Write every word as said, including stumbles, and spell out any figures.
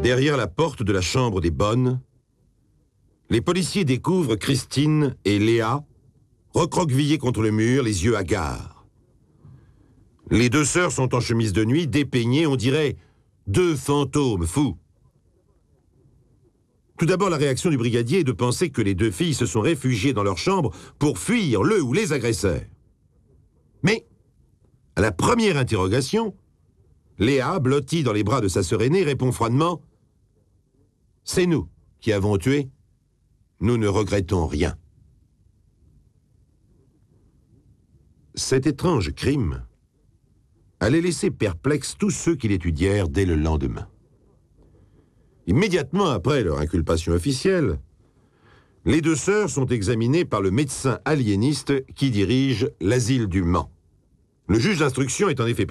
Derrière la porte de la chambre des bonnes, les policiers découvrent Christine et Léa, recroquevillées contre le mur, les yeux hagards. Les deux sœurs sont en chemise de nuit, dépeignées, on dirait deux fantômes fous. Tout d'abord, la réaction du brigadier est de penser que les deux filles se sont réfugiées dans leur chambre pour fuir le ou les agresseurs. Mais, à la première interrogation, Léa, blottie dans les bras de sa sœur aînée, répond froidement « C'est nous qui avons tué. Nous ne regrettons rien. » Cet étrange crime allait laisser perplexes tous ceux qui l'étudièrent dès le lendemain. Immédiatement après leur inculpation officielle, les deux sœurs sont examinées par le médecin aliéniste qui dirige l'asile du Mans. Le juge d'instruction est en effet